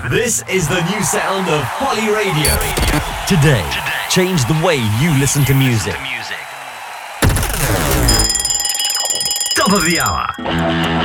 This is the new sound of Holly Radio. Today, change the way you listen to music. Top of the hour.